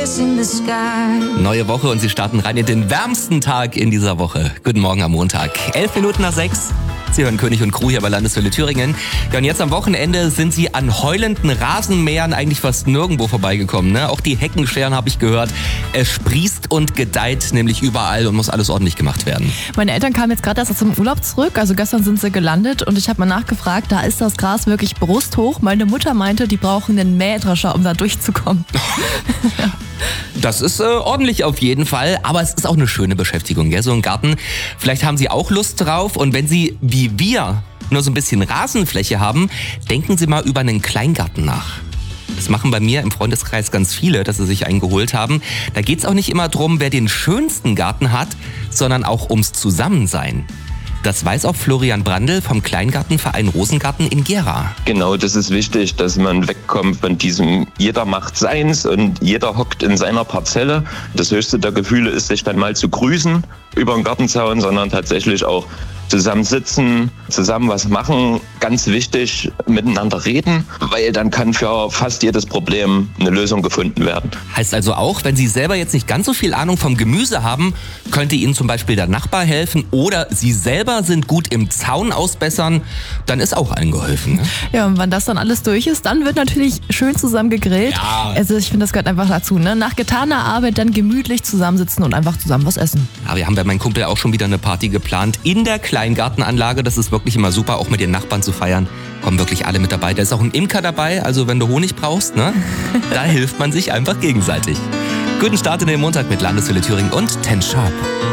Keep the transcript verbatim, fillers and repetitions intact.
Neue Woche und Sie starten rein in den wärmsten Tag in dieser Woche. Guten Morgen am Montag. Elf Minuten nach sechs. Sie hören König und Crew hier bei Landeshölle Thüringen. Ja, und jetzt am Wochenende sind Sie an heulenden Rasenmähern eigentlich fast nirgendwo vorbeigekommen. Ne? Auch die Heckenscheren habe ich gehört. Es sprießt und gedeiht nämlich überall und muss alles ordentlich gemacht werden. Meine Eltern kamen jetzt gerade erst aus dem Urlaub zurück. Also gestern sind sie gelandet und ich habe mal nachgefragt, da ist das Gras wirklich brusthoch. Meine Mutter meinte, die brauchen einen Mähdrescher, um da durchzukommen. Das ist äh, ordentlich auf jeden Fall, aber es ist auch eine schöne Beschäftigung, gell? So ein Garten. Vielleicht haben Sie auch Lust drauf und wenn Sie, wie wir, nur so ein bisschen Rasenfläche haben, denken Sie mal über einen Kleingarten nach. Das machen bei mir im Freundeskreis ganz viele, dass sie sich einen geholt haben. Da geht's auch nicht immer drum, wer den schönsten Garten hat, sondern auch ums Zusammensein. Das weiß auch Florian Brandl vom Kleingartenverein Rosengarten in Gera. Genau, das ist wichtig, dass man wegkommt von diesem jeder macht seins und jeder hockt in seiner Parzelle. Das höchste der Gefühle ist, sich dann mal zu grüßen über den Gartenzaun, sondern tatsächlich auch zusammen sitzen, zusammen was machen. Ganz wichtig, miteinander reden, weil dann kann für fast jedes Problem eine Lösung gefunden werden. Heißt also auch, wenn Sie selber jetzt nicht ganz so viel Ahnung vom Gemüse haben, könnte Ihnen zum Beispiel der Nachbar helfen oder Sie selber sind gut im Zaun ausbessern, dann ist auch allen geholfen. Ne? Ja, und wenn das dann alles durch ist, dann wird natürlich schön zusammen gegrillt. Ja. Also ich finde, das gehört einfach dazu. Ne? Nach getaner Arbeit dann gemütlich zusammensitzen und einfach zusammen was essen. Ja, wir haben bei meinem Kumpel auch schon wieder eine Party geplant in der Kleingartenanlage. Das ist wirklich immer super, auch mit den Nachbarn zu feiern. Kommen wirklich alle mit dabei. Da ist auch ein Imker dabei, also wenn du Honig brauchst, ne, da hilft man sich einfach gegenseitig. Guten Start in den Montag mit Landeshölle Thüringen und Ten Sharp.